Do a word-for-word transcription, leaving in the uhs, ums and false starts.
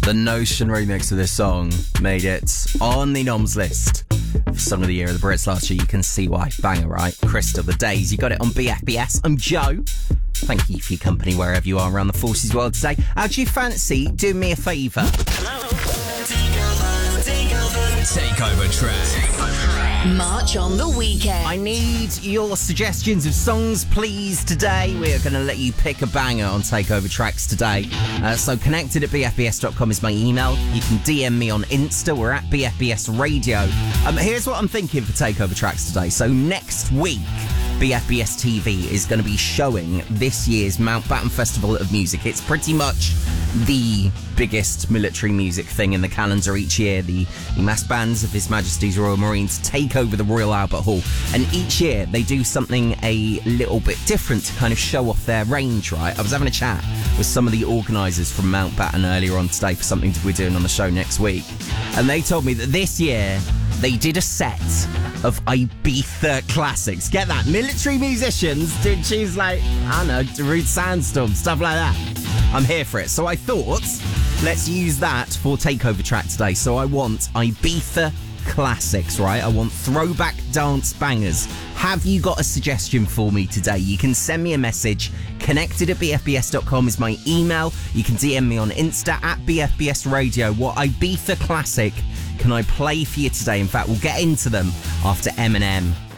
The Notion remix of this song made it on the noms list for Song of the Year of the Brits last year. You can see why. Banger, right? Crystal, The Days. You got it on B F B S. I'm Joe. Thank you for your company wherever you are around the Forces world today. How do you fancy doing me a favour? Takeover track. March on the weekend. I need your suggestions of songs, please. Today we're going to let you pick a banger on Takeover Tracks today. Uh, so connected at b f b s dot com is my email. You can D M me on Insta. We're at B F B S Radio. Um, here's what I'm thinking for Takeover Tracks today. So next week, B F B S T V is going to be showing this year's Mountbatten Festival of Music. It's pretty much the biggest military music thing in the calendar each year. The, the mass bands of His Majesty's Royal Marines take over the Royal Albert Hall, and each year they do something a little bit different to kind of show off their range, right? I was having a chat with some of the organisers from Mountbatten earlier on today for something that we're doing on the show next week, and they told me that this year they did a set of Ibiza classics. Get that? Military musicians did tunes like, I don't know, Darude Sandstorm, stuff like that. I'm here for it. So I thought, let's use that for Takeover Track today. So I want Ibiza classics, right? I want throwback dance bangers. Have you got a suggestion for me today? You can send me a message. Connected at b f b s dot com is my email. You can D M me on Insta at B F B S Radio. What Ibiza classic can I play for you today? In fact, we'll get into them after Eminem.